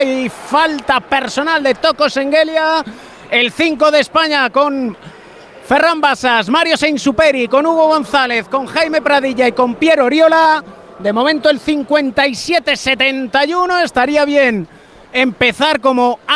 Y falta personal de Toko Sengelia. El 5 de España con Ferran Basas, Mario Sainsuperi, con Hugo González, con Jaime Pradilla y con Piero Oriola. De momento el 57-71. Estaría bien empezar como